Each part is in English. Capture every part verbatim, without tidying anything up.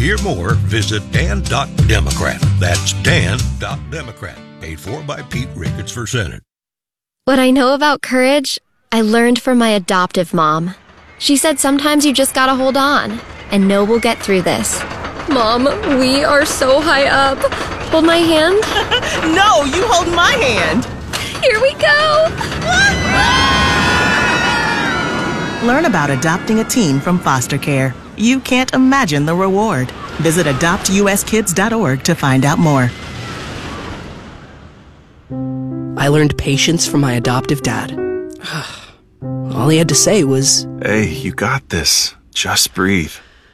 hear more, visit dan dot democrat. That's dan dot democrat. Paid for by Pete Ricketts for Senate. What I know about courage, I learned from my adoptive mom. She said sometimes you just gotta hold on and know we'll get through this. Mom, we are so high up. Hold my hand. No, you hold my hand. Here we go. Learn about adopting a teen from foster care. You can't imagine the reward. Visit adopt u s kids dot org to find out more. I learned patience from my adoptive dad. All he had to say was, "Hey, you got this. Just breathe."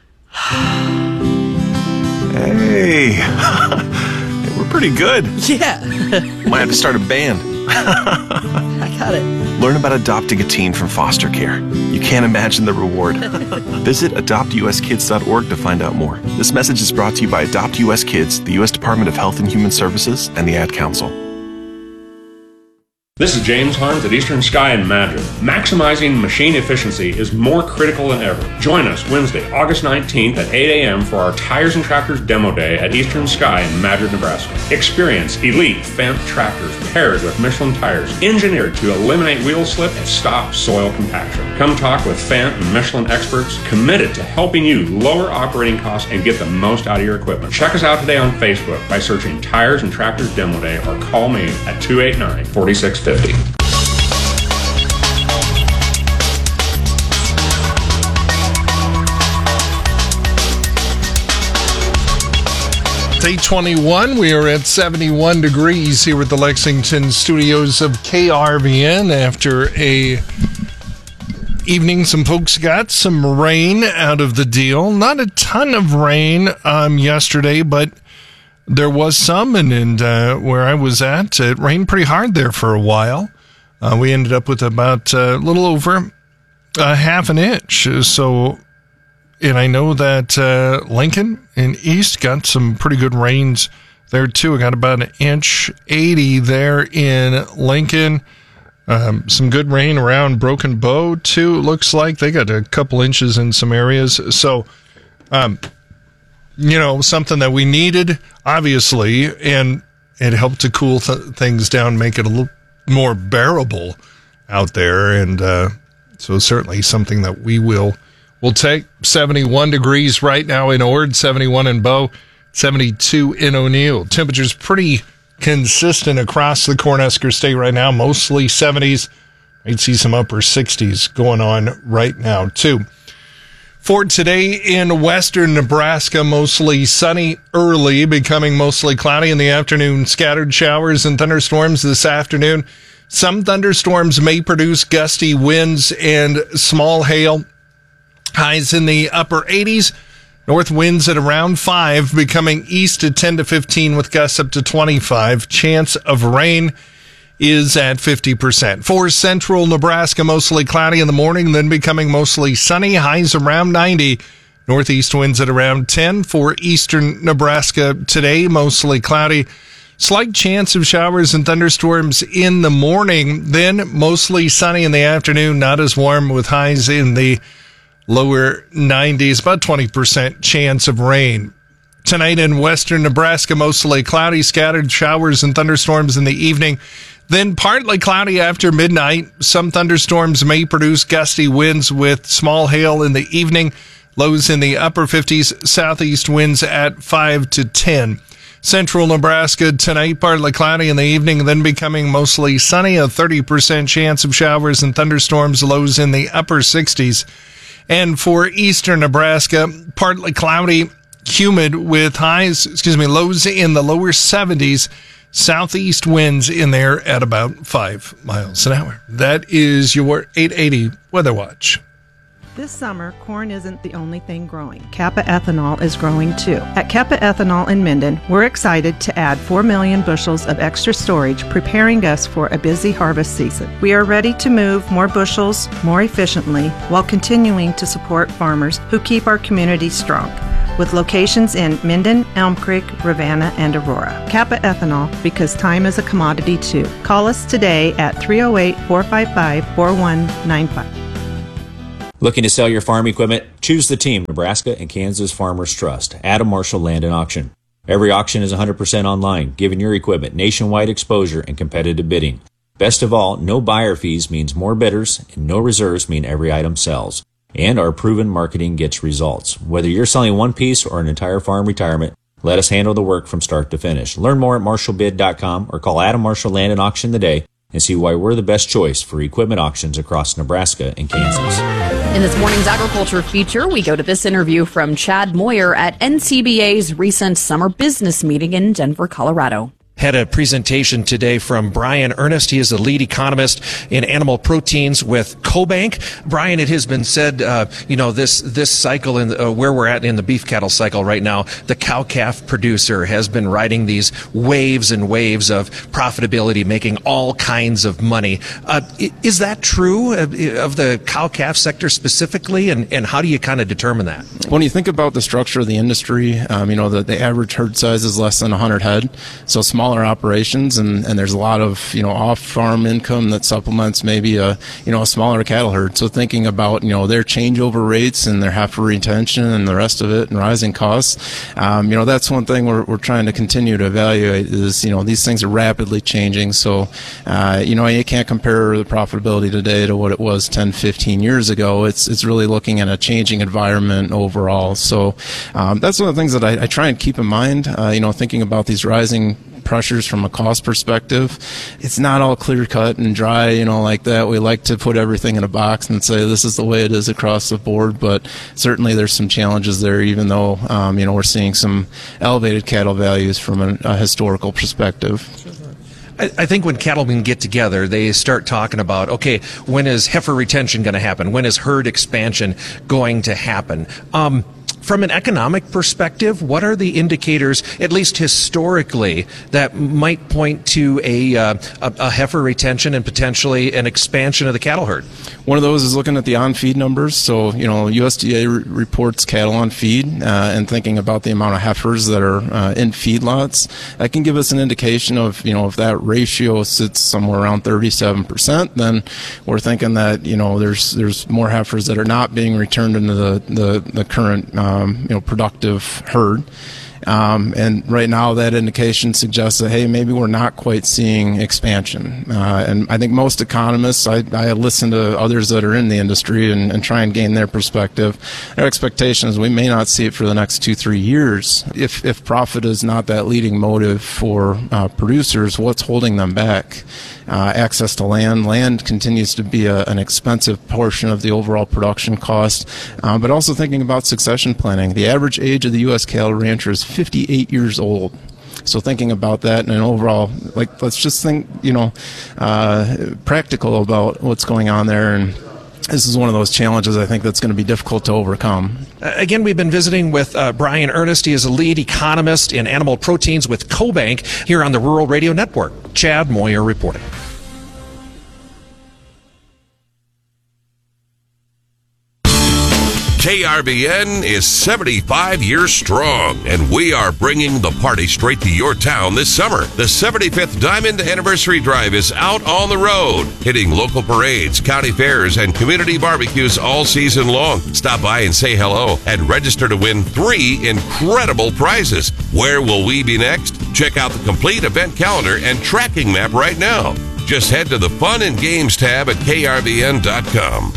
Hey, we're pretty good. Yeah. Might have to start a band. I got it. Learn about adopting a teen from foster care. You can't imagine the reward. Visit adopt u s kids dot org to find out more. This message is brought to you by Adopt U S Kids, the U S Department of Health and Human Services, and the Ad Council. This is James Harms at Eastern Sky in Madrid. Maximizing machine efficiency is more critical than ever. Join us Wednesday, August nineteenth at eight a.m. for our Tires and Tractors Demo Day at Eastern Sky in Madrid, Nebraska. Experience elite Fendt tractors paired with Michelin tires, engineered to eliminate wheel slip and stop soil compaction. Come talk with Fendt and Michelin experts committed to helping you lower operating costs and get the most out of your equipment. Check us out today on Facebook by searching Tires and Tractors Demo Day or call me at two eight nine, four six five zero. fifty. Day twenty-one, we are at seventy-one degrees here at the Lexington studios of K R V N after a evening. Some folks got some rain out of the deal. Not a ton of rain um, yesterday, but there was some, and, and uh, where I was at, it rained pretty hard there for a while. Uh, we ended up with about a uh, little over a half an inch. So, and I know that uh, Lincoln and East got some pretty good rains there too. I got about an inch eighty there in Lincoln. Um, some good rain around Broken Bow too. It looks like they got a couple inches in some areas. So, um, you know, something that we needed, obviously, and it helped to cool th- things down, make it a little more bearable out there. And uh, so certainly something that we will will take. seventy-one degrees right now in Ord, seventy-one in Bow, seventy-two in O'Neill. Temperatures pretty consistent across the Cornhusker State right now, mostly seventies. Might see some upper sixties going on right now, too. For today in western Nebraska, mostly sunny early, becoming mostly cloudy in the afternoon. Scattered showers and thunderstorms this afternoon. Some thunderstorms may produce gusty winds and small hail. Highs in the upper eighties. North winds at around five, becoming east at ten to fifteen with gusts up to twenty-five. Chance of rain is at fifty percent. For central Nebraska, mostly cloudy in the morning, then becoming mostly sunny. Highs around ninety. Northeast winds at around ten. For eastern Nebraska today, mostly cloudy. Slight chance of showers and thunderstorms in the morning, then mostly sunny in the afternoon. Not as warm with highs in the lower nineties. About twenty percent chance of rain. Tonight in western Nebraska, mostly cloudy, scattered showers and thunderstorms in the evening. Then partly cloudy after midnight. Some thunderstorms may produce gusty winds with small hail in the evening. Lows in the upper fifties. Southeast winds at five to ten. Central Nebraska tonight, partly cloudy in the evening, then becoming mostly sunny. A thirty percent chance of showers and thunderstorms. Lows in the upper sixties. And for eastern Nebraska, partly cloudy, humid with highs, excuse me, lows in the lower seventies. Southeast winds in there at about five miles an hour. That is your eight eighty Weather Watch. This summer, corn isn't the only thing growing. Kappa Ethanol is growing too. At Kappa Ethanol in Minden, we're excited to add four million bushels of extra storage, preparing us for a busy harvest season. We are ready to move more bushels more efficiently while continuing to support farmers who keep our community strong. With locations in Minden, Elm Creek, Ravenna, and Aurora. Kappa Ethanol, because time is a commodity too. Call us today at three oh eight, four five five, four one nine five. Looking to sell your farm equipment? Choose the team Nebraska and Kansas Farmers Trust. Adam Marshall Land and Auction. Every auction is one hundred percent online, giving your equipment nationwide exposure and competitive bidding. Best of all, no buyer fees means more bidders, and no reserves mean every item sells. And our proven marketing gets results. Whether you're selling one piece or an entire farm retirement, let us handle the work from start to finish. Learn more at marshall bid dot com or call Adam Marshall Land and Auction today and see why we're the best choice for equipment auctions across Nebraska and Kansas. In this morning's agriculture feature, we go to this interview from Chad Moyer at N C B A's recent summer business meeting in Denver, Colorado. Had a presentation today from Brian Ernest. He is the lead economist in animal proteins with CoBank. Brian, it has been said, uh, you know, this this cycle in the, uh, where we're at in the beef cattle cycle right now, the cow-calf producer has been riding these waves and waves of profitability, making all kinds of money. Uh, is that true of, of the cow-calf sector specifically, and, and how do you kind of determine that? When you think about the structure of the industry, um, you know, the, the average herd size is less than one hundred head, so small operations, and, and there's a lot of, you know, off-farm income that supplements maybe a, you know, a smaller cattle herd. So thinking about, you know, their changeover rates and their heifer retention and the rest of it and rising costs, um, you know, that's one thing we're, we're trying to continue to evaluate is, you know, these things are rapidly changing. So, uh, you know, you can't compare the profitability today to what it was ten, fifteen years ago. It's, it's really looking at a changing environment overall. So, um, that's one of the things that I, I try and keep in mind, uh, you know, thinking about these rising pressures from a cost perspective. It's not all clear cut and dry, you know, like that. We like to put everything in a box and say this is the way it is across the board, but certainly there's some challenges there, even though, um, you know, we're seeing some elevated cattle values from a, a historical perspective. I think when cattlemen get together, they start talking about, okay, when is heifer retention going to happen? When is herd expansion going to happen? Um, From an economic perspective, what are the indicators, at least historically, that might point to a, uh, a, a heifer retention and potentially an expansion of the cattle herd? One of those is looking at the on-feed numbers. So, you know, U S D A re- reports cattle on feed, uh, and thinking about the amount of heifers that are uh, in feedlots. That can give us an indication of, you know, if that ratio sits somewhere around thirty-seven percent, then we're thinking that, you know, there's there's more heifers that are not being returned into the, the, the current Um, you know, productive herd. Um, and right now that indication suggests that, hey, maybe we're not quite seeing expansion. Uh, and I think most economists, I, I listen to others that are in the industry and, and try and gain their perspective. Their expectation is we may not see it for the next two, three years. If, if profit is not that leading motive for uh, producers, what's holding them back? Uh, access to land. Land continues to be a, an expensive portion of the overall production cost, uh, but also thinking about succession planning. The average age of the U S cattle rancher is fifty-eight years old. So thinking about that and overall, like, let's just think, you know, uh, practical about what's going on there. And this is one of those challenges I think that's going to be difficult to overcome. Uh, again, we've been visiting with uh, Brian Ernest. He is a lead economist in animal proteins with CoBank here on the Rural Radio Network. Chad Moyer reporting. K R V N is seventy-five years strong, and we are bringing the party straight to your town this summer. The seventy-fifth Diamond Anniversary Drive is out on the road, hitting local parades, county fairs, and community barbecues all season long. Stop by and say hello and register to win three incredible prizes. Where will we be next? Check out the complete event calendar and tracking map right now. Just head to the Fun and Games tab at K R V N dot com.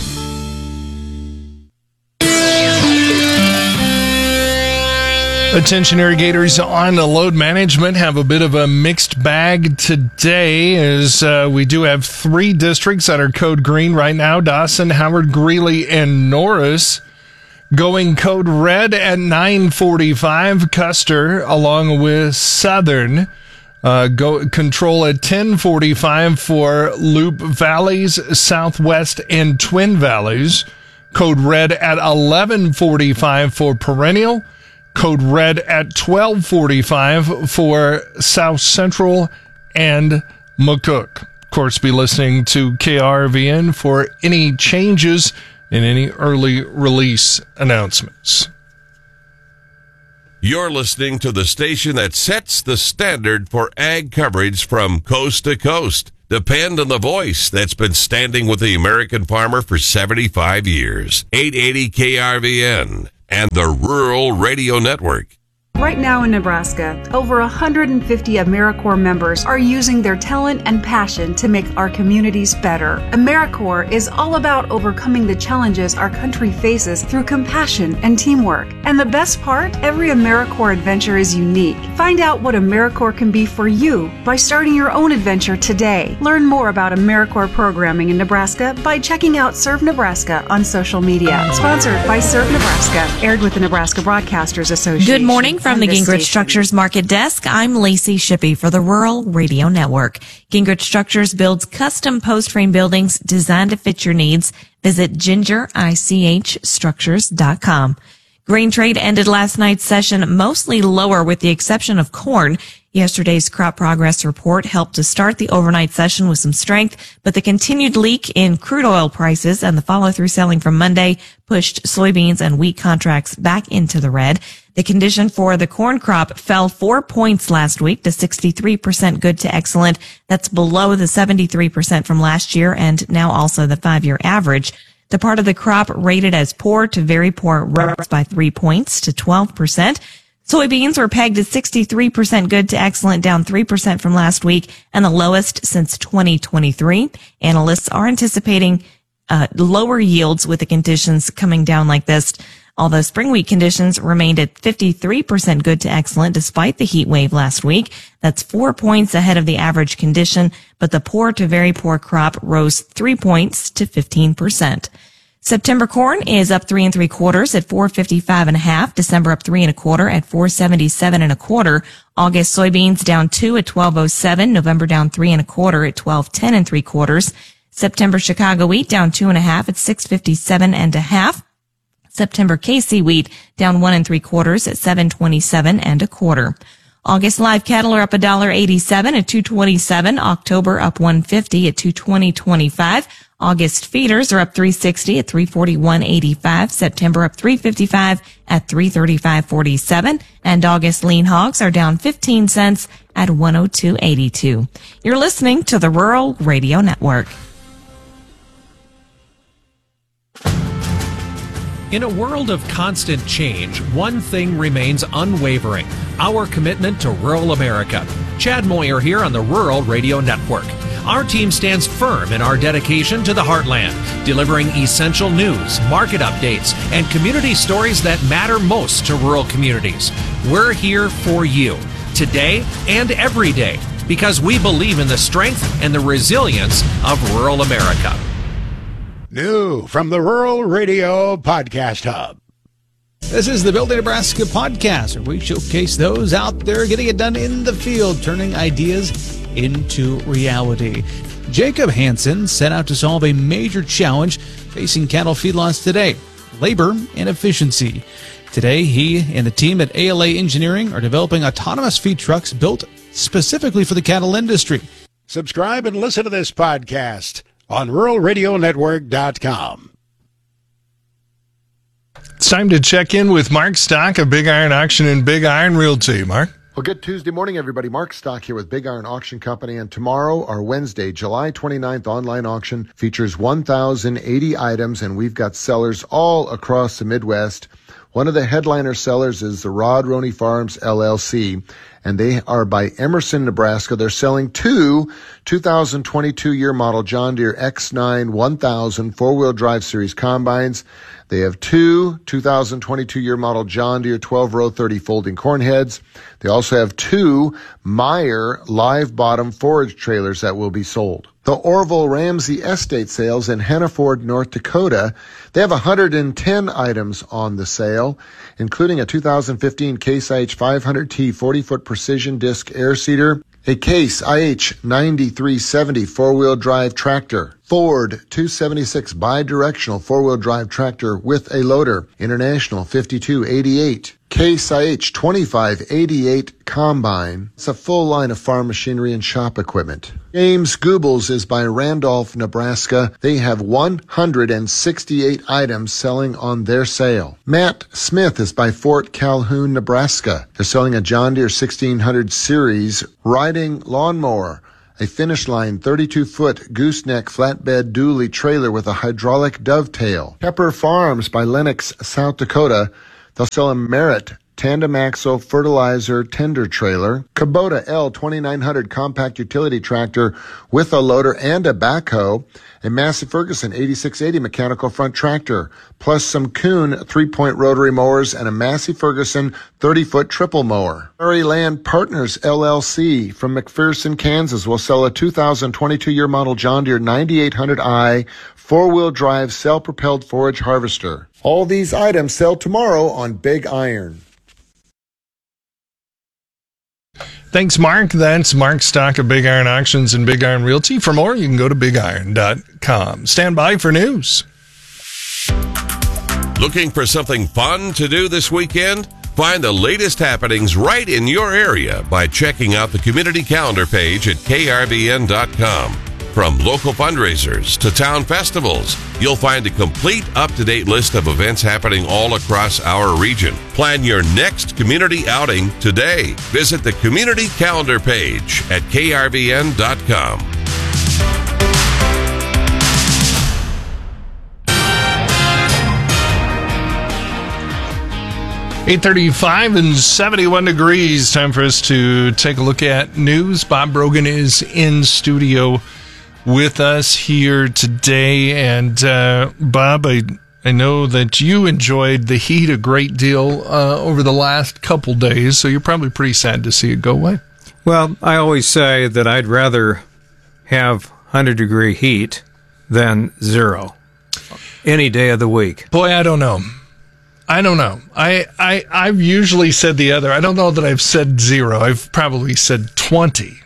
Attention irrigators on the load management have a bit of a mixed bag today, as uh, we do have three districts that are code green right now: Dawson, Howard, Greeley, and Norris. Going code red at nine forty-five, Custer along with Southern. Uh, go control at ten forty-five for Loop Valleys, Southwest, and Twin Valleys. Code red at eleven forty-five for Perennial. Code red at twelve forty-five for South Central and McCook. Of course, be listening to K R V N for any changes in any early release announcements. You're listening to the station that sets the standard for ag coverage from coast to coast. Depend on the voice that's been standing with the American farmer for seventy-five years. eight eighty K R V N and the Rural Radio Network. Right now in Nebraska, over one hundred fifty AmeriCorps members are using their talent and passion to make our communities better. AmeriCorps is all about overcoming the challenges our country faces through compassion and teamwork. And the best part? Every AmeriCorps adventure is unique. Find out what AmeriCorps can be for you by starting your own adventure today. Learn more about AmeriCorps programming in Nebraska by checking out Serve Nebraska on social media. Sponsored by Serve Nebraska. Aired with the Nebraska Broadcasters Association. Good morning from the Gingrich Structures Market Desk. I'm Lacey Shippey for the Rural Radio Network. Gingrich Structures builds custom post frame buildings designed to fit your needs. Visit ginger ich structures dot com. Grain trade ended last night's session mostly lower with the exception of corn. Yesterday's crop progress report helped to start the overnight session with some strength, but the continued leak in crude oil prices and the follow-through selling from Monday pushed soybeans and wheat contracts back into the red. The condition for the corn crop fell four points last week to sixty-three percent good to excellent. That's below the seventy-three percent from last year and now also the five-year average. The part of the crop rated as poor to very poor rose by three points to twelve percent. Soybeans were pegged at sixty-three percent good to excellent, down three percent from last week and the lowest since twenty twenty-three. Analysts are anticipating uh, lower yields with the conditions coming down like this. Although spring wheat conditions remained at fifty-three percent good to excellent despite the heat wave last week. That's four points ahead of the average condition, but the poor to very poor crop rose three points to fifteen percent. September corn is up three and three quarters at four fifty-five and a half. December up three and a quarter at four seventy-seven and a quarter. August soybeans down two at twelve oh seven. November down three and a quarter at twelve ten and three quarters. September Chicago wheat down two and a half at six fifty-seven and a half. September K C wheat down one and three quarters at seven twenty-seven and a quarter. August live cattle are up one dollar eighty-seven at two twenty-seven. October up one fifty at two twenty twenty-five. August feeders are up three sixty at three forty-one eighty-five. September up three fifty-five at three thirty-five forty-seven. And August lean hogs are down fifteen cents at one oh two eighty-two. You're listening to the Rural Radio Network. In a world of constant change, one thing remains unwavering: our commitment to rural America. Chad Moyer here on the Rural Radio Network. Our team stands firm in our dedication to the heartland, delivering essential news, market updates, and community stories that matter most to rural communities. We're here for you, today and every day, because we believe in the strength and the resilience of rural America. New from the Rural Radio Podcast Hub. This is the Building Nebraska podcast, where we showcase those out there getting it done in the field, turning ideas into reality. Jacob Hansen set out to solve a major challenge facing cattle feedlots today: labor and efficiency. Today, he and the team at A L A Engineering are developing autonomous feed trucks built specifically for the cattle industry. Subscribe and listen to this podcast on rural radio network dot com. It's time to check in with Mark Stock of Big Iron Auction and Big Iron Realty. Mark? Well, good Tuesday morning, everybody. Mark Stock here with Big Iron Auction Company. And tomorrow, our Wednesday, July twenty-ninth online auction features one thousand eighty items, and we've got sellers all across the Midwest. One of the headliner sellers is the Rod Roney Farms, L L C, and they are by Emerson, Nebraska. They're selling two two thousand twenty-two year model John Deere X nine one thousand four-wheel drive series combines. They have two two thousand twenty-two year model John Deere twelve row thirty folding corn heads. They also have two Meyer live bottom forage trailers that will be sold. The Orville Ramsey Estate sales in Hannaford, North Dakota. They have one hundred ten items on the sale, including a two thousand fifteen Case I H five hundred T forty foot precision disc air seeder, a Case I H ninety-three seventy four-wheel drive tractor, Ford two seventy-six bi-directional four-wheel drive tractor with a loader, International fifty-two eighty-eight, Case I H twenty-five eighty-eight combine. It's a full line of farm machinery and shop equipment. James Goebbels is by Randolph, Nebraska. They have one hundred sixty-eight items selling on their sale. Matt Smith is by Fort Calhoun, Nebraska. They're selling a John Deere sixteen hundred series riding lawnmower. a Finish Line thirty-two foot gooseneck flatbed dually trailer with a hydraulic dovetail. Pepper Farms by Lennox, South Dakota. They'll sell a Merit tandem axle fertilizer tender trailer. Kubota L twenty-nine hundred compact utility tractor with a loader and a backhoe. A Massey Ferguson eighty-six eighty mechanical front tractor, plus some Kuhn three-point rotary mowers and a Massey Ferguson thirty foot triple mower. Prairie Land Partners L L C from McPherson, Kansas will sell a two thousand twenty-two year model John Deere ninety-eight hundred i four-wheel drive self-propelled forage harvester. All these items sell tomorrow on Big Iron. Thanks, Mark. That's Mark Stock of Big Iron Auctions and Big Iron Realty. For more, you can go to big iron dot com. Stand by for news. Looking for something fun to do this weekend? Find the latest happenings right in your area by checking out the community calendar page at K R V N dot com. From local fundraisers to town festivals, you'll find a complete up-to-date list of events happening all across our region. Plan your next community outing today. Visit the community calendar page at K R V N dot com. eight thirty-five and seventy-one degrees. Time for us to take a look at news. Bob Brogan is in studio with us here today. And uh, Bob, I, I know that you enjoyed the heat a great deal uh, over the last couple days, so you're probably pretty sad to see it go away. Well, I always say that I'd rather have one hundred degree heat than zero any day of the week. Boy, I don't know. I don't know. I, I, I've usually said the other. I don't know that I've said zero. I've probably said twenty.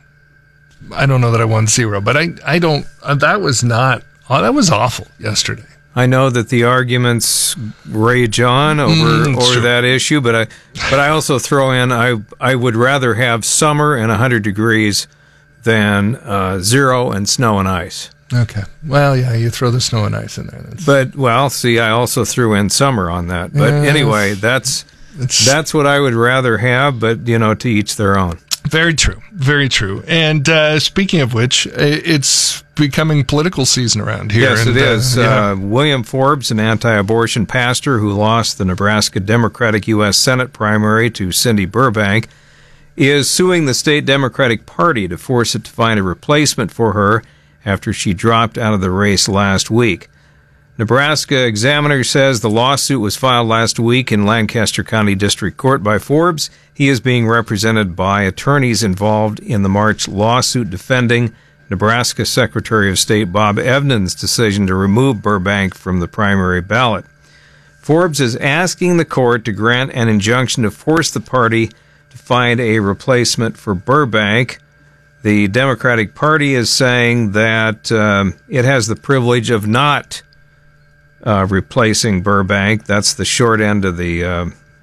I don't know that I won zero, but I, I don't, uh, that was not, oh, that was awful yesterday. I know that the arguments rage on over, Mm, over sure. that issue, but I, but I also throw in, I, I would rather have summer and one hundred degrees than uh, zero and snow and ice. Okay. Well, yeah, you throw the snow and ice in there. That's... But, well, see, I also threw in summer on that. But Yeah, anyway, that's that's what I would rather have, but, you know, to each their own. Very true. Very true. And uh, speaking of which, it's becoming political season around here. Yes, and, it is. Uh, yeah. Uh, William Forbes, an anti-abortion pastor who lost the Nebraska Democratic U S Senate primary to Cindy Burbank, is suing the state Democratic Party to force it to find a replacement for her after she dropped out of the race last week. Nebraska Examiner says the lawsuit was filed last week in Lancaster County District Court by Forbes. He is being represented by attorneys involved in the March lawsuit defending Nebraska Secretary of State Bob Evans' decision to remove Burbank from the primary ballot. Forbes is asking the court to grant an injunction to force the party to find a replacement for Burbank. The Democratic Party is saying that um, it has the privilege of not uh, replacing Burbank. That's the short end of the uh,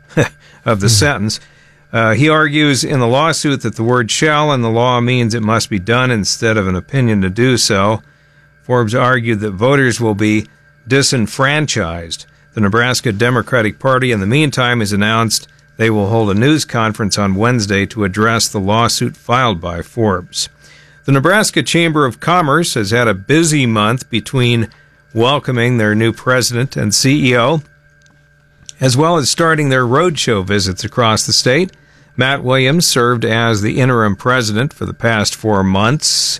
of the mm-hmm. sentence. Uh, he argues in the lawsuit that the word shall in the law means it must be done instead of an opinion to do so. Forbes argued that voters will be disenfranchised. The Nebraska Democratic Party, in the meantime, has announced they will hold a news conference on Wednesday to address the lawsuit filed by Forbes. The Nebraska Chamber of Commerce has had a busy month between welcoming their new president and C E O, as well as starting their roadshow visits across the state. Matt Williams served as the interim president for the past four months,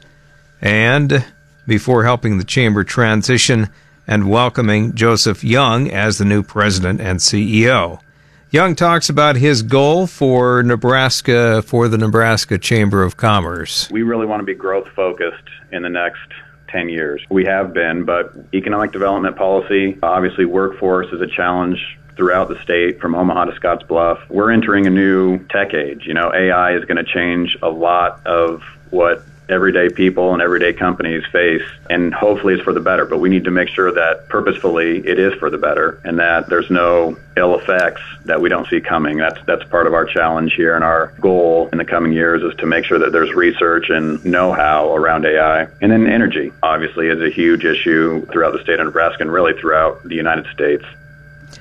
and before helping the chamber transition and welcoming Joseph Young as the new president and C E O. Young talks about his goal for Nebraska, for the Nebraska Chamber of Commerce. We really want to be growth focused in the next ten years. We have been, but economic development policy, obviously workforce is a challenge throughout the state, from Omaha to Scottsbluff. We're entering a new tech age. You know, A I is going to change a lot of what everyday people and everyday companies face, and hopefully it's for the better, but we need to make sure that purposefully it is for the better and that there's no ill effects that we don't see coming. That's that's part of our challenge here, and our goal in the coming years is to make sure that there's research and know-how around A I. And then energy, obviously, is a huge issue throughout the state of Nebraska and really throughout the United States.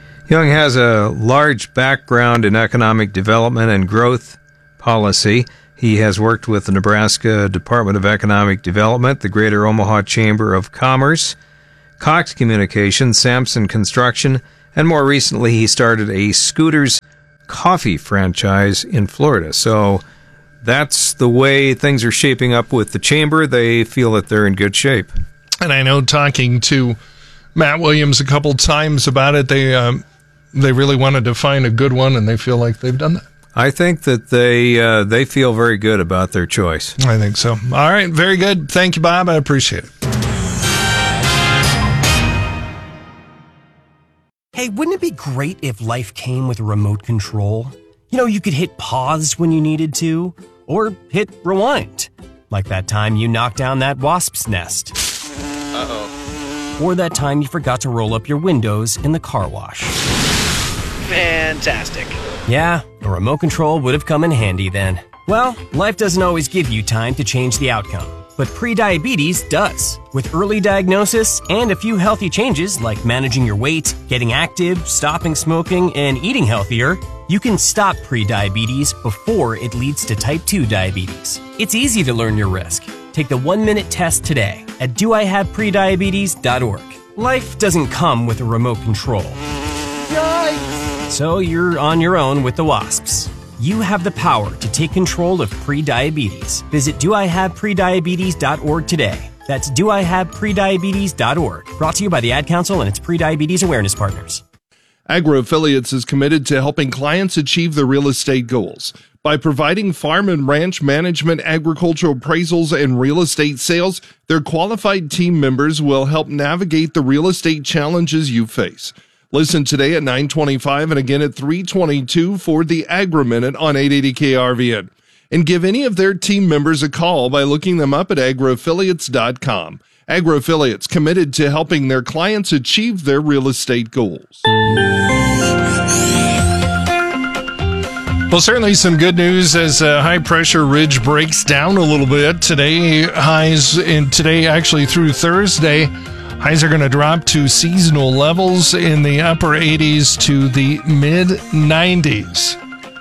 Young has a large background in economic development and growth policy. He has worked with the Nebraska Department of Economic Development, the Greater Omaha Chamber of Commerce, Cox Communications, Sampson Construction, and more recently he started a Scooters coffee franchise in Florida. So that's the way things are shaping up with the chamber. They feel that they're in good shape. And I know talking to Matt Williams a couple times about it, they um, they really wanted to find a good one, and they feel like they've done that. I think that they uh, they feel very good about their choice. I think so. All right, very good. Thank you, Bob. I appreciate it. Hey, wouldn't it be great if life came with a remote control? You know, you could hit pause when you needed to, or hit rewind. Like that time you knocked down that wasp's nest. Uh-oh. Or that time you forgot to roll up your windows in the car wash. Fantastic. Yeah, a remote control would have come in handy then. Well, life doesn't always give you time to change the outcome, but prediabetes does. With early diagnosis and a few healthy changes like managing your weight, getting active, stopping smoking, and eating healthier, you can stop prediabetes before it leads to type two diabetes. It's easy to learn your risk. Take the one-minute test today at do I have prediabetes dot org. Life doesn't come with a remote control. Yikes! So you're on your own with the wasps. You have the power to take control of prediabetes. Visit do I have prediabetes dot org today. That's do I have prediabetes dot org. Brought to you by the Ad Council and its Prediabetes Awareness Partners. AgroAffiliates is committed to helping clients achieve their real estate goals. By providing farm and ranch management, agricultural appraisals, and real estate sales, their qualified team members will help navigate the real estate challenges you face. Listen today at nine twenty-five and again at three twenty-two for the Agri Minute on eight eighty K R V N. And give any of their team members a call by looking them up at agro affiliates dot com. AgroAffiliates, committed to helping their clients achieve their real estate goals. Well, certainly some good news as a high-pressure ridge breaks down a little bit. Today, highs, in today actually through Thursday, highs are going to drop to seasonal levels in the upper eighties to the mid nineties.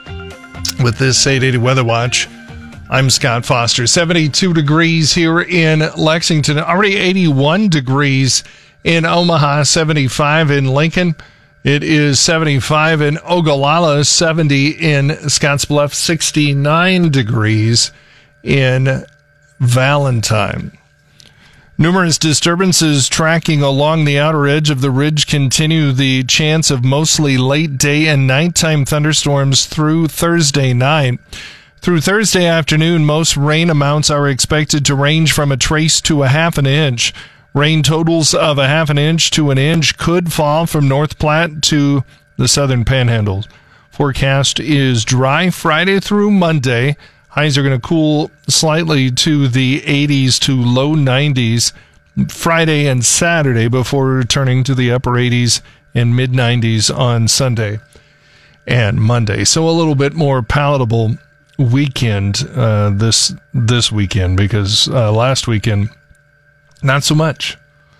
With this eight eighty Weather Watch, I'm Scott Foster. seventy-two degrees here in Lexington, already eighty-one degrees in Omaha, seventy-five in Lincoln. It is seventy-five in Ogallala, seventy in Scottsbluff, sixty-nine degrees in Valentine. Numerous disturbances tracking along the outer edge of the ridge continue the chance of mostly late day and nighttime thunderstorms through Thursday night. Through Thursday afternoon, most rain amounts are expected to range from a trace to a half an inch. Rain totals of a half an inch to an inch could fall from North Platte to the southern panhandle. Forecast is dry Friday through Monday. Highs are going to cool slightly to the eighties to low nineties Friday and Saturday before returning to the upper eighties and mid nineties on Sunday and Monday. So a little bit more palatable weekend uh, this this weekend because uh, last weekend not so much.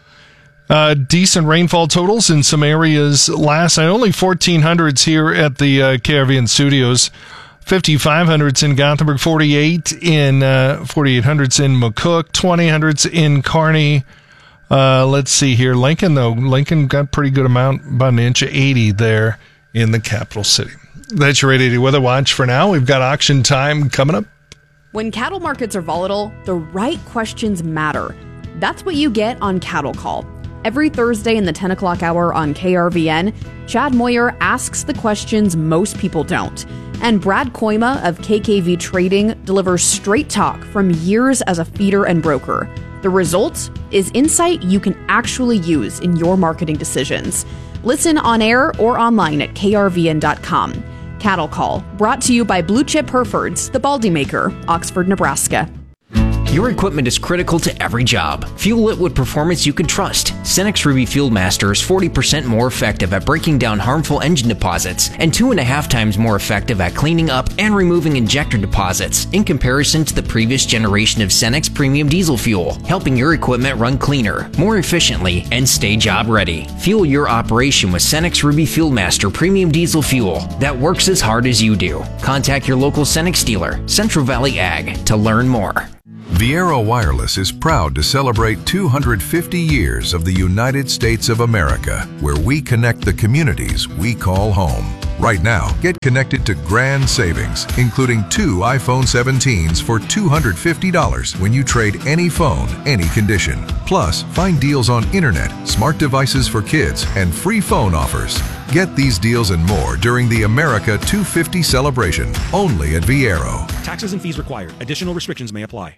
Uh, decent rainfall totals in some areas last night. Only fourteen hundreds here at the uh, K R V N studios. fifty-five hundreds in Gothenburg, forty-eight in uh, forty-eight hundreds in McCook, twenty hundreds in Kearney. Uh, let's see here. Lincoln, though. Lincoln got a pretty good amount, about an inch of eighty there in the capital city. That's your eight eighty Weather Watch for now. We've got auction time coming up. When cattle markets are volatile, the right questions matter. That's what you get on Cattle Call. Every Thursday in the ten o'clock hour on K R V N, Chad Moyer asks the questions most people don't. And Brad Koima of K K V Trading delivers straight talk from years as a feeder and broker. The result is insight you can actually use in your marketing decisions. Listen on air or online at K R V N dot com. Cattle Call, brought to you by Blue Chip Herefords, the Baldy Maker, Oxford, Nebraska. Your equipment is critical to every job. Fuel it with performance you can trust. Cenex Ruby Fuel Master is forty percent more effective at breaking down harmful engine deposits and two and a half times more effective at cleaning up and removing injector deposits in comparison to the previous generation of Cenex Premium Diesel Fuel, helping your equipment run cleaner, more efficiently, and stay job ready. Fuel your operation with Cenex Ruby Fuel Master Premium Diesel Fuel that works as hard as you do. Contact your local Cenex dealer, Central Valley Ag, to learn more. Viaero Wireless is proud to celebrate two hundred fifty years of the United States of America, where we connect the communities we call home. Right now, get connected to grand savings, including two iPhone seventeens for two hundred fifty dollars when you trade any phone, any condition. Plus, find deals on internet, smart devices for kids, and free phone offers. Get these deals and more during the America two fifty celebration, only at Viaero. Taxes and fees required. Additional restrictions may apply.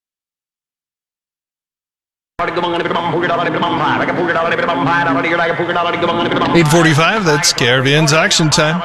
eight forty-five, that's K R V N's auction time.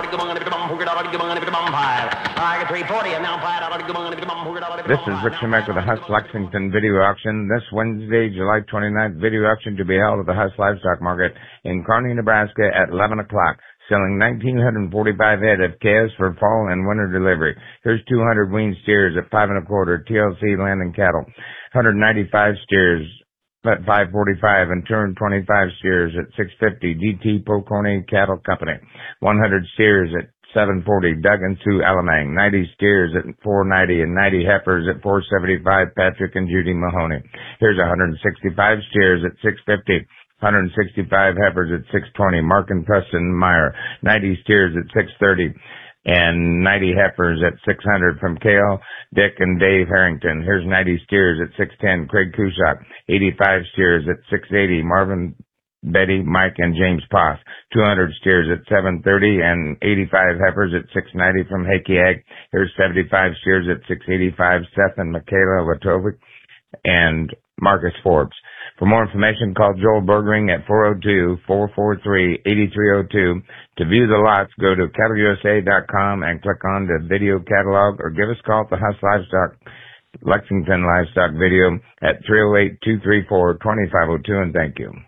This is Rick Shemek with the Huss Lexington Video Auction. This Wednesday, July twenty-ninth, video auction to be held at the Huss Livestock Market in Kearney, Nebraska at eleven o'clock. Selling one thousand nine hundred forty-five head of calves for fall and winter delivery. Here's two hundred weaned steers at five and a quarter, T L C Land and Cattle. one hundred ninety-five steers at five forty-five and two hundred twenty-five steers at six fifty, D T Pocorni Cattle Company. one hundred steers at seven forty, Doug and Sue Alamang. ninety steers at four ninety and ninety heifers at four seventy-five, Patrick and Judy Mahoney. Here's one hundred sixty-five steers at six fifty. one hundred sixty-five heifers at six twenty, Mark and Preston Meyer. ninety steers at six thirty and ninety heifers at six hundred from Kale, Dick, and Dave Harrington. Here's ninety steers at six ten, Craig Kushak. eighty-five steers at six eighty, Marvin, Betty, Mike, and James Poff. two hundred steers at seven thirty and eighty-five heifers at six ninety from Hakey Ag. Here's seventy-five steers at six eighty-five, Seth and Michaela Latovic and Marcus Forbes. For more information, call Joel Bergering at four oh two, four four three, eight three oh two. To view the lots, go to cattle U S A dot com and click on the video catalog, or give us a call at the Huss Livestock, Lexington Livestock Video at three oh eight, two three four, two five oh two, and thank you.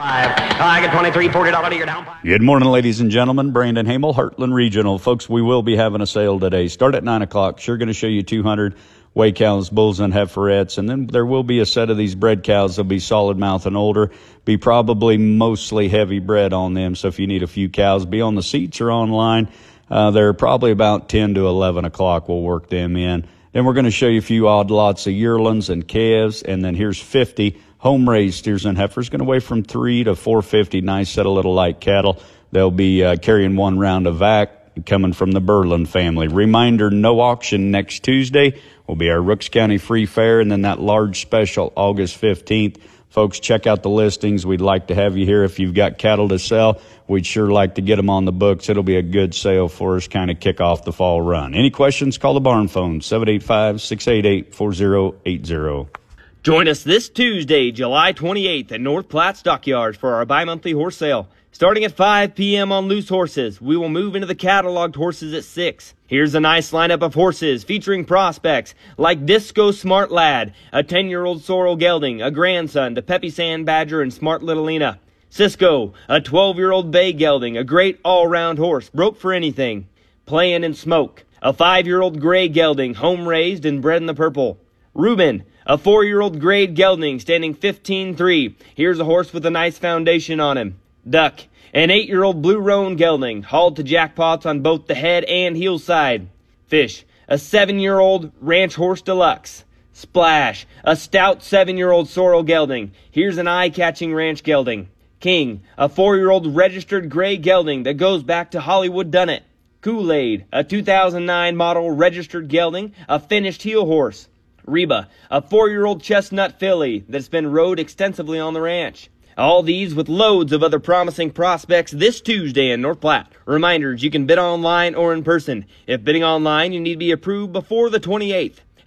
I get twenty-three, forty dollars you're down. Good morning, ladies and gentlemen. Brandon Hamel, Heartland Regional. Folks, we will be having a sale today. Start at nine o'clock. Sure going to show you two hundred whey cows, bulls, and heiferettes. And then there will be a set of these bred cows. They'll be solid mouth and older. Be probably mostly heavy bred on them. So if you need a few cows, be on the seats or online. Uh, they're probably about ten to eleven o'clock. We'll work them in. Then we're going to show you a few odd lots of yearlings and calves. And then here's fifty home-raised steers and heifers. Going to weigh from three to four fifty. Nice set of little light cattle. They'll be uh, carrying one round of vac coming from the Berlin family. Reminder, no auction next Tuesday. Will be our Rooks County Free Fair, and then that large special August fifteenth. Folks, check out the listings. We'd like to have you here. If you've got cattle to sell, we'd sure like to get them on the books. It'll be a good sale for us, kind of kick off the fall run. Any questions, call the barn phone, seven eight five, six eight eight, four oh eight oh. Join us this Tuesday, July twenty-eighth at North Platte Stockyards for our bi-monthly horse sale. Starting at five p.m. on loose horses, we will move into the cataloged horses at six. Here's a nice lineup of horses featuring prospects like Disco Smart Lad, a ten-year-old Sorrel Gelding, a grandson to Peppy Sand Badger and Smart Little Lena. Cisco, a twelve-year-old Bay Gelding, a great all-round horse, broke for anything. Playin' and Smoke, a five-year-old Gray Gelding, home-raised and bred in the purple. Reuben, a four-year-old grade gelding standing fifteen three. Here's a horse with a nice foundation on him. Duck, an eight-year-old blue roan gelding, hauled to jackpots on both the head and heel side. Fish, a seven-year-old ranch horse deluxe. Splash, a stout seven-year-old sorrel gelding. Here's an eye-catching ranch gelding. King, a four-year-old registered gray gelding that goes back to Hollywood Dunnett. Kool-Aid, a two thousand nine model registered gelding, a finished heel horse. Reba, a four-year-old chestnut filly that's been rode extensively on the ranch. All these with loads of other promising prospects this Tuesday in North Platte. Reminders, you can bid online or in person. If bidding online, you need to be approved before the twenty-eighth.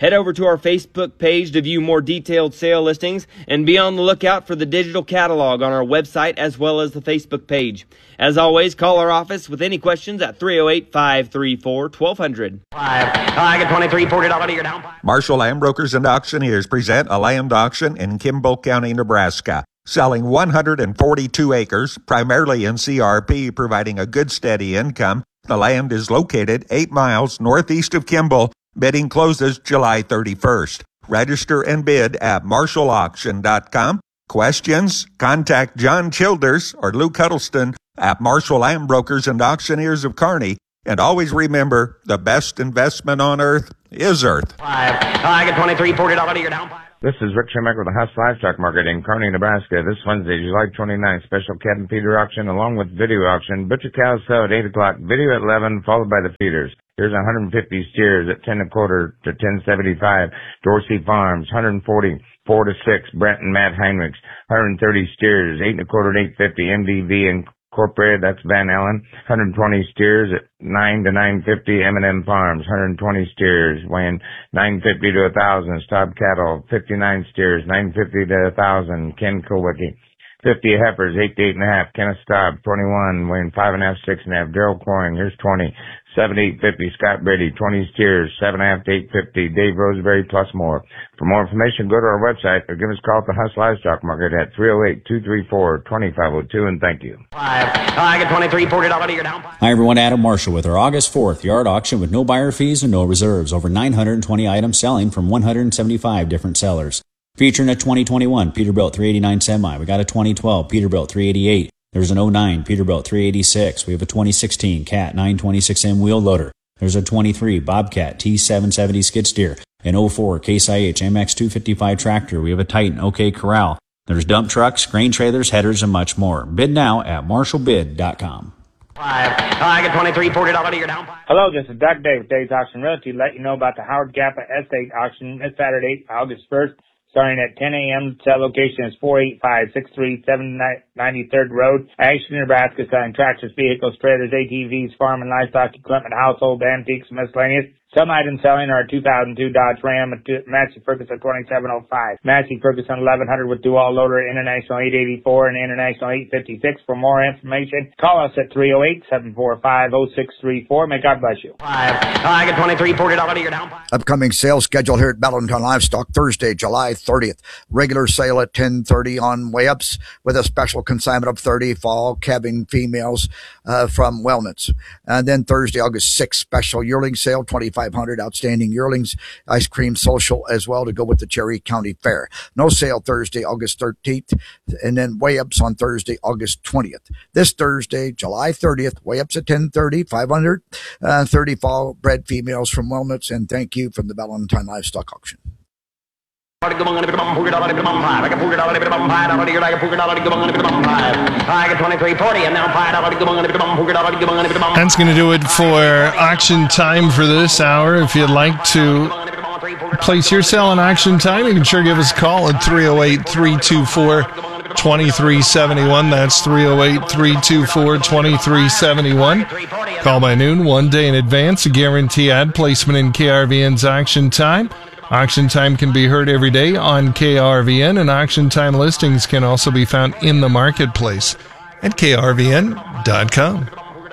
Head over to our Facebook page to view more detailed sale listings and be on the lookout for the digital catalog on our website as well as the Facebook page. As always, call our office with any questions at three oh eight, five three four, one two zero zero. I get twenty-three forty dollars to your down. Marshall Land Brokers and Auctioneers present a land auction in Kimball County, Nebraska. Selling one hundred forty-two acres, primarily in C R P, providing a good steady income. The land is located eight miles northeast of Kimball. Bidding closes July thirty-first. Register and bid at marshall auction dot com. Questions? Contact John Childers or Lou Cuddleston at Marshall Land Brokers and Auctioneers of Kearney. And always remember, the best investment on earth is earth. I get twenty-three forty dollars to your down. This is Rick Shemek with the Huss Livestock Market in Kearney, Nebraska. This Wednesday, July twenty-ninth, special cat and feeder auction along with video auction. Butcher cows sell at eight o'clock, video at eleven, followed by the feeders. Here's one hundred fifty steers at ten and a quarter to ten seventy-five. Dorsey Farms, one hundred forty, four to six. Brent and Matt Heinrichs, one hundred thirty steers, eight and a quarter to eight fifty. M D V Incorporated, that's Van Allen, one hundred twenty steers at nine to nine fifty. M and M Farms, one hundred twenty steers, weighing nine fifty to one thousand. Staub Cattle, fifty-nine steers, nine fifty to one thousand. Ken Kowicki, fifty heifers, eight to eight and a half. Kenneth Staub, twenty-one, weighing five and a half, six and a half. Daryl Coring, here's twenty, seven to eight fifty. Scott Brady, twenty steers, seven and a half to eight fifty. Dave Roseberry, plus more. For more information, go to our website or give us a call at the Huss Livestock Market at three oh eight, two three four, two five oh two, and thank you. I get twenty-three forty dollars to your down. Hi everyone, Adam Marshall with our August fourth yard auction with no buyer fees and no reserves. Over nine hundred twenty items selling from one hundred seventy-five different sellers. Featuring a twenty twenty-one Peterbilt three eighty-nine semi. We got a twenty twelve Peterbilt three eighty-eight. There's an oh nine Peterbilt three eighty-six. We have a twenty sixteen Cat nine twenty-six M wheel loader. There's a twenty-three Bobcat T seven seventy skid steer. An oh four Case I H M X two fifty-five tractor. We have a Titan OK Corral. There's dump trucks, grain trailers, headers, and much more. Bid now at marshall bid dot com. I get twenty-three forty dollars to your down. Hello, this is Doug Day with Dave's Auction Realty. Let you know about the Howard Kappa Estate Auction this Saturday, August first, starting at ten a.m. Cell location is four eight five, six three seven, ninety-third Road, Ashton, Nebraska, selling tractors, vehicles, trailers, A T Vs, farm and livestock equipment, household antiques, miscellaneous. Some items selling are a two thousand two Dodge Ram, a Massey Ferguson twenty-seven oh five, Massey Ferguson eleven hundred with dual loader, International eight eighty-four and International eight fifty-six. For more information, call us at three oh eight, seven four five, oh six three four. May God bless you. I get twenty-three forty dollars to your down. Upcoming sales schedule here at Valentine Livestock, Thursday, July thirtieth. Regular sale at ten thirty on weigh-ups with a special consignment of thirty fall calving females uh, from Wellness. And then Thursday, August sixth, special yearling sale, twenty-five hundred outstanding yearlings, ice cream social as well to go with the Cherry County Fair. No sale Thursday, August thirteenth, and then weigh-ups on Thursday, August twentieth. This Thursday, July thirtieth, weigh-ups at ten thirty, five hundred uh, thirty fall bred females from Wellness, and thank you from the Valentine Livestock Auction. I get twenty-three forty and now five dollars. That's going to do it for auction time for this hour. If you'd like to place your sale on auction time, you can sure give us a call at three oh eight, three two four, two three seven one. That's three oh eight, three two four, two three seven one. Call by noon, one day in advance. A guarantee ad placement in K R V N's auction time. Auction time can be heard every day on K R V N, and auction time listings can also be found in the marketplace at K R V N dot com.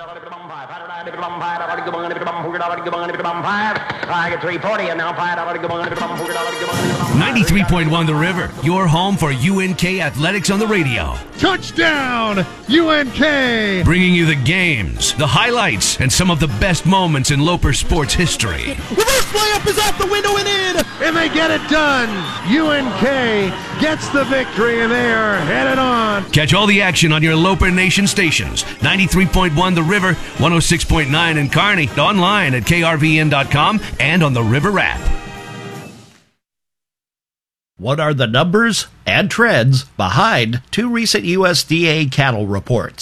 ninety-three point one The River, your home for U N K athletics on the radio. Touchdown, U N K! Bringing you the games, the highlights, and some of the best moments in Loper sports history. Reverse layup is out the window and in, and they get it done. U N K gets the victory, and they are headed on. Catch all the action on your Loper Nation stations. ninety-three point one The River, one oh six point nine in Kearney, online at K R V N dot com and on the River app. What are the numbers and trends behind two recent U S D A cattle reports?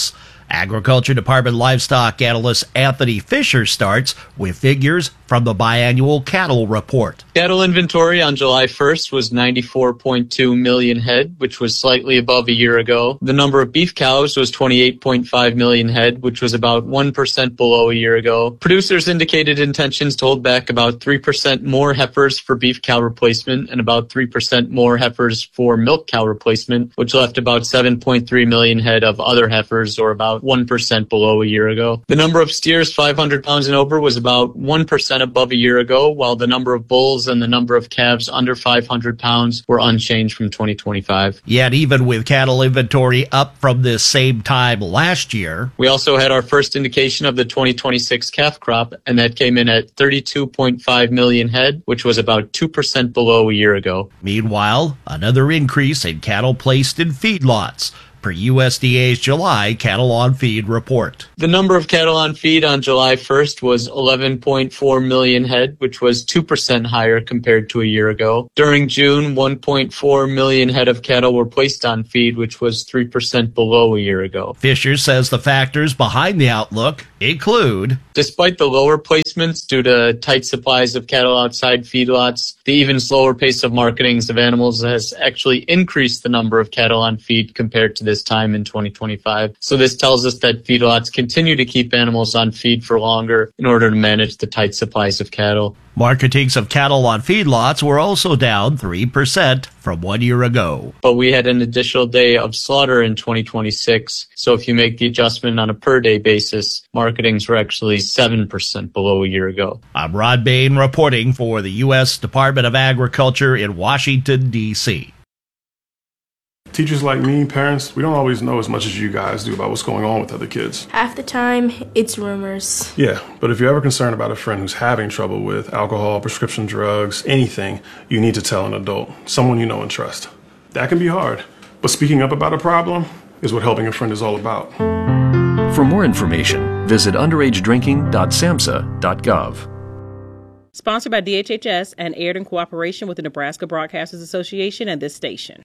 Agriculture Department livestock analyst Anthony Fisher starts with figures from the biannual cattle report. Cattle inventory on July first was ninety-four point two million head, which was slightly above a year ago. The number of beef cows was twenty-eight point five million head, which was about one percent below a year ago. Producers indicated intentions to hold back about three percent more heifers for beef cow replacement and about three percent more heifers for milk cow replacement, which left about seven point three million head of other heifers, or about one percent below a year ago. The number of steers five hundred pounds and over was about one percent above a year ago, while the number of bulls and the number of calves under five hundred pounds were unchanged from twenty twenty-five. Yet even with cattle inventory up from this same time last year, we also had our first indication of the twenty twenty-six calf crop, and that came in at thirty-two point five million head, which was about two percent below a year ago. Meanwhile, another increase in cattle placed in feedlots, per U S D A's July cattle on feed report. The number of cattle on feed on July first was eleven point four million head, which was two percent higher compared to a year ago. During June, one point four million head of cattle were placed on feed, which was three percent below a year ago. Fisher says the factors behind the outlook include, despite the lower placements due to tight supplies of cattle outside feedlots, the even slower pace of marketings of animals has actually increased the number of cattle on feed compared to this time in twenty twenty-five. So this tells us that feedlots continue to keep animals on feed for longer in order to manage the tight supplies of cattle. Marketings of cattle on feedlots were also down three percent from one year ago. But we had an additional day of slaughter in twenty twenty-six, so if you make the adjustment on a per-day basis, marketings were actually seven percent below a year ago. I'm Rod Bain reporting for the U S Department of Agriculture in Washington, D C Teachers like me, parents, we don't always know as much as you guys do about what's going on with other kids. Half the time, it's rumors. Yeah, but if you're ever concerned about a friend who's having trouble with alcohol, prescription drugs, anything, you need to tell an adult, someone you know and trust. That can be hard, but speaking up about a problem is what helping a friend is all about. For more information, visit underage drinking dot samhsa dot gov. Sponsored by D H H S and aired in cooperation with the Nebraska Broadcasters Association and this station.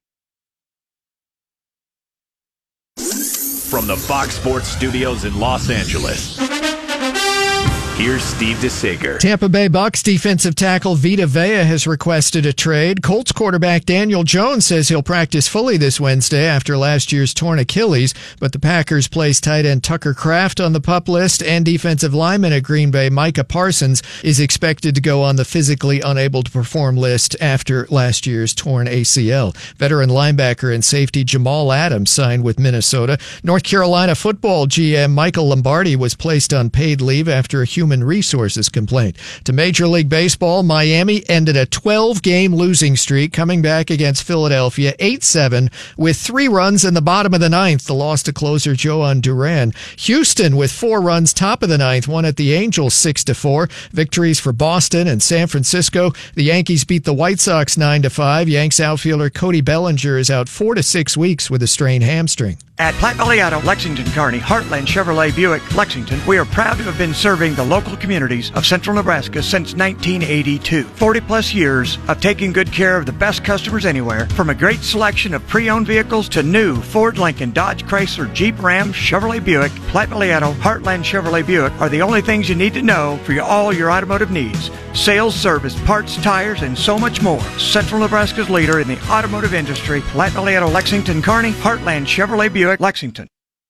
From the Fox Sports Studios in Los Angeles, here's Steve DeSager. Tampa Bay Bucs defensive tackle Vita Vea has requested a trade. Colts quarterback Daniel Jones says he'll practice fully this Wednesday after last year's torn Achilles, but the Packers placed tight end Tucker Kraft on the PUP list, and defensive lineman at Green Bay Micah Parsons is expected to go on the physically unable to perform list after last year's torn A C L. Veteran linebacker and safety Jamal Adams signed with Minnesota. North Carolina football G M Michael Lombardi was placed on paid leave after a human resources complaint. To Major League Baseball, Miami ended a twelve-game losing streak, coming back against Philadelphia eight seven with three runs in the bottom of the ninth. The loss to closer Joan Duran. Houston with four runs top of the ninth won at the Angels six to four. Victories for Boston and San Francisco. The Yankees beat the White Sox nine to five. Yanks outfielder Cody Bellinger is out four to six weeks with a strained hamstring. At Platte Valley Auto, Lexington, Kearney, Heartland Chevrolet Buick, Lexington, we are proud to have been serving the local communities of central Nebraska since nineteen eighty-two. forty plus years of taking good care of the best customers anywhere, from a great selection of pre-owned vehicles to new Ford, Lincoln, Dodge, Chrysler, Jeep, Ram, Chevrolet Buick. Platte Valley Auto, Heartland Chevrolet Buick are the only things you need to know for your, all your automotive needs. Sales, service, parts, tires, and so much more. Central Nebraska's leader in the automotive industry, Platte Valley Auto, Lexington, Kearney, Heartland Chevrolet Buick, Lexington.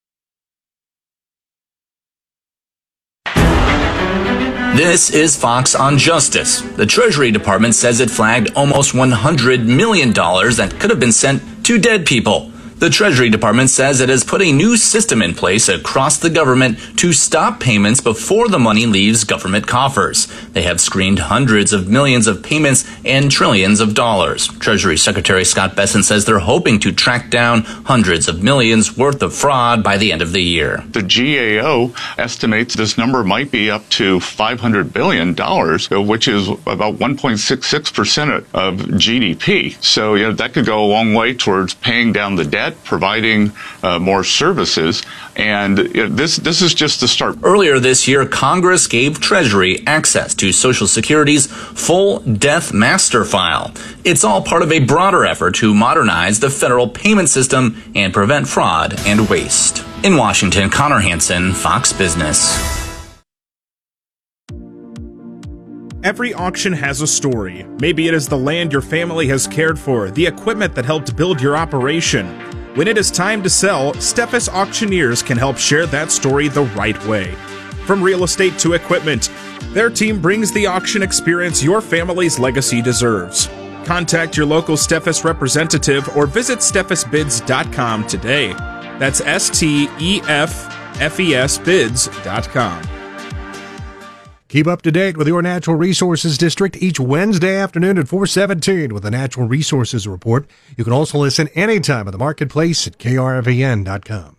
This is Fox on Justice. The Treasury Department says it flagged almost one hundred million dollars that could have been sent to dead people. The Treasury Department says it has put a new system in place across the government to stop payments before the money leaves government coffers. They have screened hundreds of millions of payments and trillions of dollars. Treasury Secretary Scott Bessent says they're hoping to track down hundreds of millions worth of fraud by the end of the year. The G A O estimates this number might be up to five hundred billion dollars, which is about one point six six percent of G D P. So, you know, that could go a long way towards paying down the debt, providing uh, more services, and uh, this this is just the start. Earlier this year, Congress gave Treasury access to Social Security's full death master file. It's all part of a broader effort to modernize the federal payment system and prevent fraud and waste. In Washington, Connor Hansen, Fox Business. Every auction has a story. Maybe it is the land your family has cared for, the equipment that helped build your operation. When it is time to sell, Steffes Auctioneers can help share that story the right way. From real estate to equipment, their team brings the auction experience your family's legacy deserves. Contact your local Steffes representative or visit steffes bids dot com today. That's S T E F F E S bids dot com. Keep up to date with your Natural Resources District each Wednesday afternoon at four seventeen with the Natural Resources Report. You can also listen anytime at the marketplace at K R V N dot com.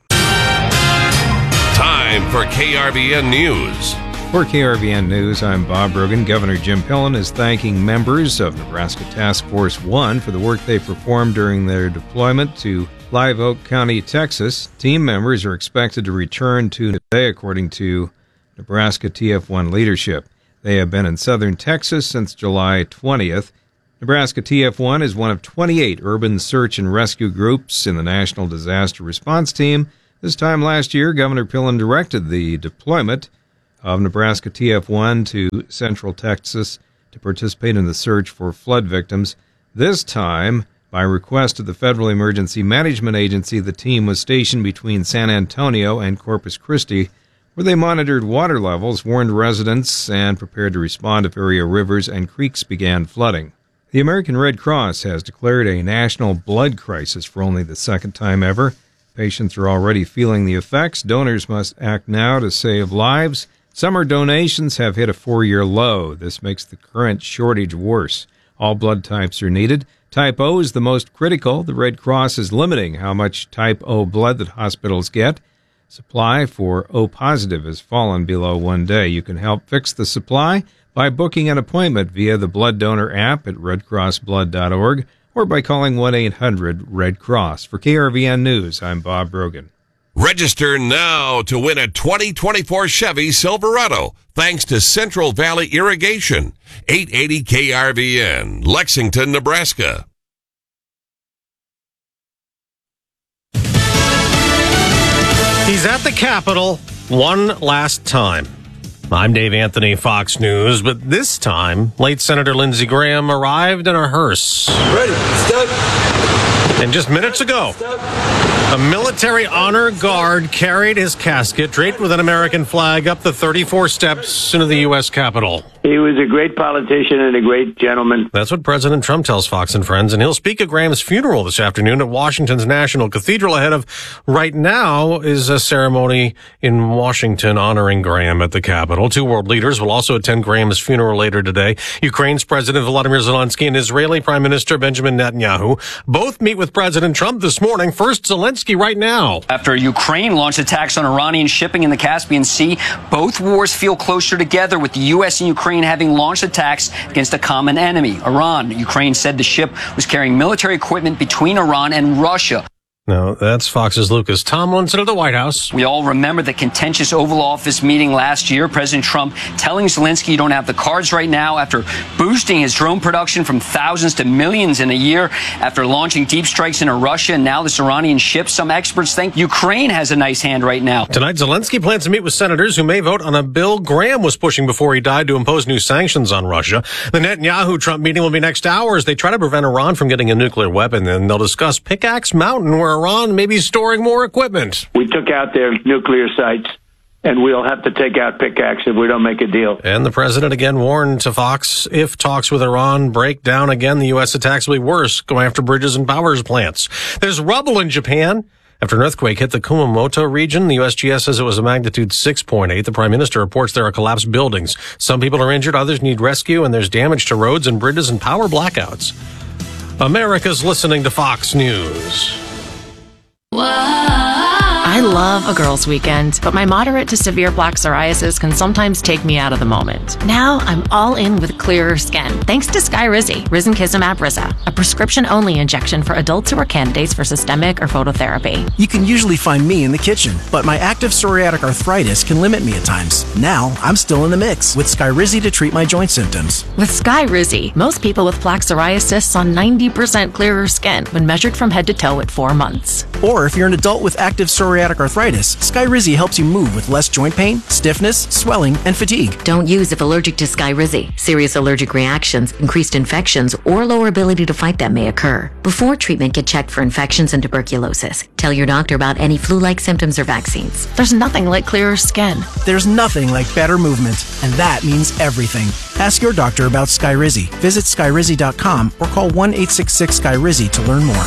Time for K R V N News. For K R V N News, I'm Bob Brogan. Governor Jim Pillen is thanking members of Nebraska Task Force one for the work they performed during their deployment to Live Oak County, Texas. Team members are expected to return to today, according to Nebraska T F one leadership. They have been in southern Texas since July twentieth. Nebraska T F one is one of twenty-eight urban search and rescue groups in the National Disaster Response Team. This time last year, Governor Pillen directed the deployment of Nebraska T F one to Central Texas to participate in the search for flood victims. This time, by request of the Federal Emergency Management Agency, the team was stationed between San Antonio and Corpus Christi, where they monitored water levels, warned residents, and prepared to respond if area rivers and creeks began flooding. The American Red Cross has declared a national blood crisis for only the second time ever. Patients are already feeling the effects. Donors must act now to save lives. Summer donations have hit a four-year low. This makes the current shortage worse. All blood types are needed. Type O is the most critical. The Red Cross is limiting how much Type O blood that hospitals get. Supply for O positive has fallen below one day. You can help fix the supply by booking an appointment via the Blood Donor app at red cross blood dot org or by calling one eight hundred red cross. For K R V N News, I'm Bob Brogan. Register now to win a twenty twenty-four Chevy Silverado thanks to Central Valley Irrigation. eight eighty K R V N, Lexington, Nebraska. He's at the Capitol one last time. I'm Dave Anthony, Fox News, but this time, late Senator Lindsey Graham arrived in a hearse. Ready, step. And just minutes ago, a military honor guard carried his casket draped with an American flag up the thirty-four steps into the U S Capitol. He was a great politician and a great gentleman. That's what President Trump tells Fox and Friends, and he'll speak at Graham's funeral this afternoon at Washington's National Cathedral. Ahead of right now is a ceremony in Washington honoring Graham at the Capitol. Two world leaders will also attend Graham's funeral later today. Ukraine's President Volodymyr Zelensky and Israeli Prime Minister Benjamin Netanyahu both meet with President Trump this morning. First, Zelensky right now. After Ukraine launched attacks on Iranian shipping in the Caspian Sea, both wars feel closer together, with the U S and Ukraine having launched attacks against a common enemy, Iran. Ukraine said the ship was carrying military equipment between Iran and Russia. No, that's Fox's Lucas Tomlinson at the White House. We all remember the contentious Oval Office meeting last year. President Trump telling Zelensky you don't have the cards right now after boosting his drone production from thousands to millions in a year, after launching deep strikes into Russia and now this Iranian ship. Some experts think Ukraine has a nice hand right now. Tonight, Zelensky plans to meet with senators who may vote on a bill Graham was pushing before he died to impose new sanctions on Russia. The Netanyahu-Trump meeting will be next hour as they try to prevent Iran from getting a nuclear weapon. Then they'll discuss Pickaxe Mountain, where Iran may be storing more equipment. We took out their nuclear sites, and we'll have to take out Pickaxe if we don't make a deal. And the president again warned to Fox, if talks with Iran break down again, the U S attacks will be worse, going after bridges and power plants. There's rubble in Japan. After an earthquake hit the Kumamoto region, the U S G S says it was a magnitude six point eight. The prime minister reports there are collapsed buildings. Some people are injured, others need rescue, and there's damage to roads and bridges and power blackouts. America's listening to Fox News. I love a girls' weekend, but my moderate to severe plaque psoriasis can sometimes take me out of the moment. Now I'm all in with clearer skin, thanks to Skyrizi, Risankizumab Riza, a prescription-only injection for adults who are candidates for systemic or phototherapy. You can usually find me in the kitchen, but my active psoriatic arthritis can limit me at times. Now I'm still in the mix with Skyrizi to treat my joint symptoms. With Skyrizi, most people with plaque psoriasis saw ninety percent clearer skin when measured from head to toe at four months. Or if you're an adult with active psoriatic psoriatic arthritis, Skyrizi helps you move with less joint pain, stiffness, swelling, and fatigue. Don't use if allergic to Skyrizi. Serious allergic reactions, increased infections, or lower ability to fight them may occur. Before treatment, get checked for infections and tuberculosis. Tell your doctor about any flu-like symptoms or vaccines. There's nothing like clearer skin. There's nothing like better movement, and that means everything. Ask your doctor about Skyrizi. Visit skyrizi dot com or call one eight six six Skyrizi to learn more.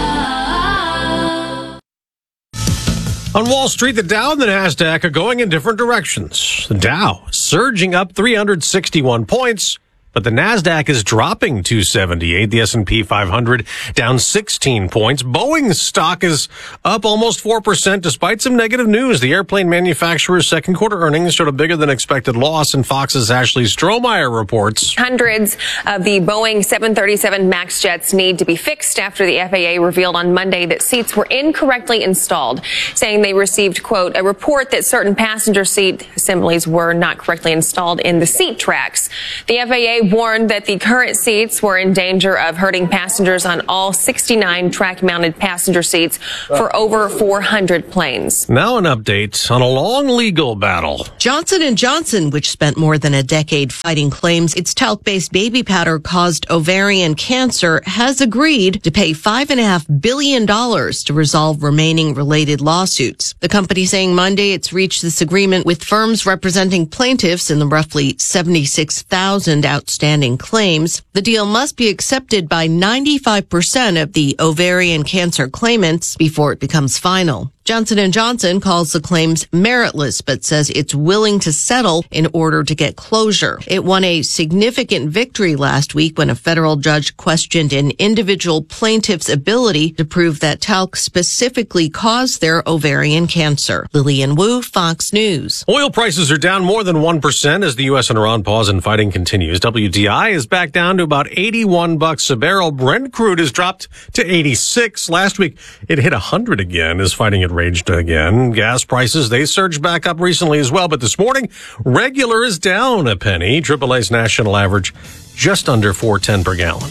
On Wall Street, the Dow and the NASDAQ are going in different directions. The Dow surging up three hundred sixty-one points, but the NASDAQ is dropping two seventy-eight. The S and P five hundred down sixteen points. Boeing's stock is up almost four percent despite some negative news. The airplane manufacturer's second quarter earnings showed a bigger than expected loss, and Fox's Ashley Strohmeyer reports. Hundreds of the Boeing seven thirty-seven MAX jets need to be fixed after the F A A revealed on Monday that seats were incorrectly installed, saying they received, quote, a report that certain passenger seat assemblies were not correctly installed in the seat tracks. The F A A warned that the current seats were in danger of hurting passengers on all sixty-nine track-mounted passenger seats for over four hundred planes. Now an update on a long legal battle. Johnson and Johnson, which spent more than a decade fighting claims its talc-based baby powder caused ovarian cancer, has agreed to pay five point five billion dollars to resolve remaining related lawsuits. The company saying Monday it's reached this agreement with firms representing plaintiffs in the roughly seventy-six thousand outstanding Standing claims. The deal must be accepted by ninety-five percent of the ovarian cancer claimants before it becomes final. Johnson and Johnson calls the claims meritless, but says it's willing to settle in order to get closure. It won a significant victory last week when a federal judge questioned an individual plaintiff's ability to prove that talc specifically caused their ovarian cancer. Lillian Wu, Fox News. Oil prices are down more than one percent as the U S and Iran pause in fighting continues. W T I is back down to about eighty-one bucks a barrel. Brent crude has dropped to eighty-six. Last week, it hit one hundred again as fighting at raged again. Gas prices, they surged back up recently as well, but this morning, regular is down a penny. triple A's national average just under four ten per gallon.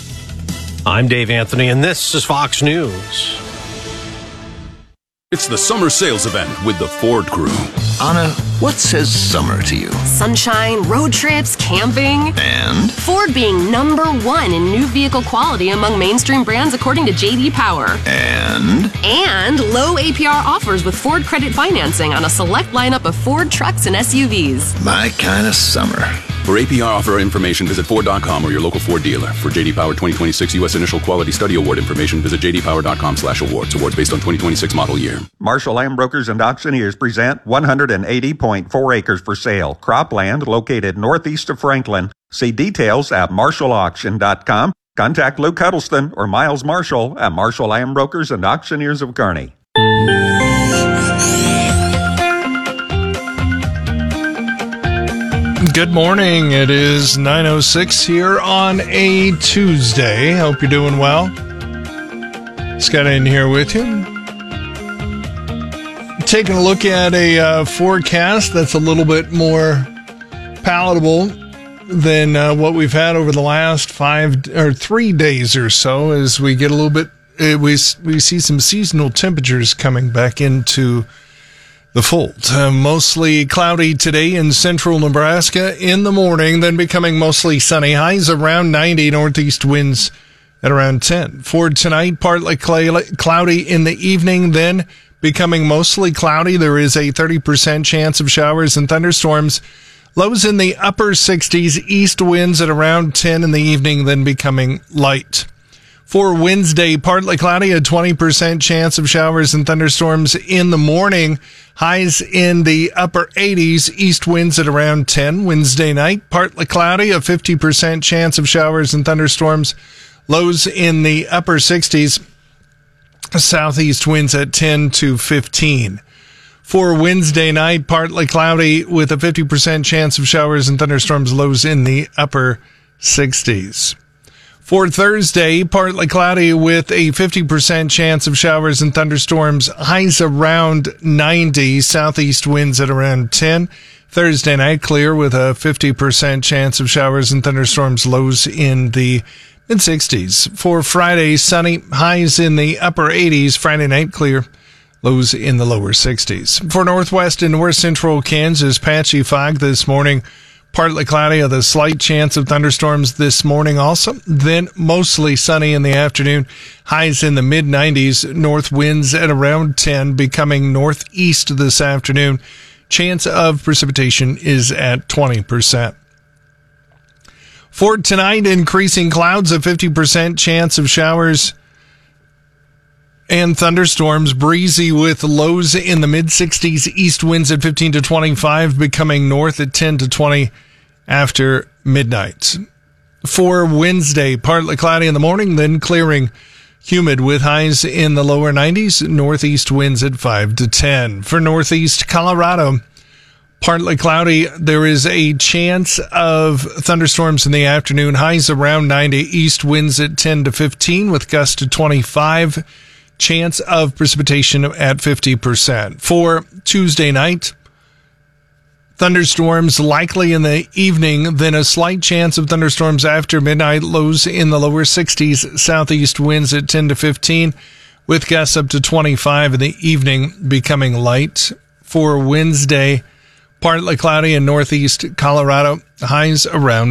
I'm Dave Anthony, and this is Fox News. It's the summer sales event with the Ford Crew. Anna, what says summer to you? Sunshine, road trips, camping. And? Ford being number one in new vehicle quality among mainstream brands according to J D Power. And? And low A P R offers with Ford credit financing on a select lineup of Ford trucks and S U Vs. My kind of summer. For A P R offer information, visit Ford dot com or your local Ford dealer. For J D Power twenty twenty-six U S Initial Quality Study Award information, visit J D Power dot com slash awards. Awards based on twenty twenty-six model year. Marshall Land Brokers and Auctioneers present one hundred eighty point four acres for sale. Cropland located northeast of Franklin. See details at marshall auction dot com. Contact Luke Huddleston or Miles Marshall at Marshall Land Brokers and Auctioneers of Kearney. Good morning. It is nine oh six here on a Tuesday. Hope you're doing well. Scott in here with you. Taking a look at a uh, forecast that's a little bit more palatable than uh, what we've had over the last five or three days or so, as we get a little bit, uh, we we see some seasonal temperatures coming back into the fold. Uh, mostly cloudy today in central Nebraska in the morning, then becoming mostly sunny. Highs around ninety, northeast winds at around ten. For tonight, partly cloudy in the evening, then becoming mostly cloudy. There is a thirty percent chance of showers and thunderstorms. Lows in the upper sixties, east winds at around ten in the evening, then becoming light. For Wednesday, partly cloudy, a twenty percent chance of showers and thunderstorms in the morning. Highs in the upper eighties, east winds at around ten. Wednesday night, partly cloudy, a fifty percent chance of showers and thunderstorms. Lows in the upper sixties, southeast winds at ten to fifteen. For Wednesday night, partly cloudy with a fifty percent chance of showers and thunderstorms, lows in the upper sixties. For Thursday, partly cloudy with a fifty percent chance of showers and thunderstorms, highs around ninety, southeast winds at around ten. Thursday night, clear with a fifty percent chance of showers and thunderstorms, lows in the mid-sixties. For Friday, sunny, highs in the upper eighties. Friday night, clear, lows in the lower sixties. For northwest and north central Kansas, patchy fog this morning. Partly cloudy with a slight chance of thunderstorms this morning also. Then mostly sunny in the afternoon. Highs in the mid nineties. North winds at around ten, becoming northeast this afternoon. Chance of precipitation is at twenty percent. For tonight, increasing clouds, a fifty percent chance of showers and thunderstorms. Breezy with lows in the mid sixties. East winds at fifteen to twenty-five, becoming north at ten to twenty after midnight. For Wednesday, partly cloudy in the morning, then clearing. Humid with highs in the lower nineties. Northeast winds at five to ten. For northeast Colorado, partly cloudy. There is a chance of thunderstorms in the afternoon. Highs around ninety. East winds at ten to fifteen with gusts to twenty-five. Chance of precipitation at fifty percent. For Tuesday night, thunderstorms likely in the evening, then a slight chance of thunderstorms after midnight. Lows in the lower sixties. Southeast winds at ten to fifteen with gusts up to twenty-five in the evening, becoming light. For Wednesday, partly cloudy in northeast Colorado. Highs around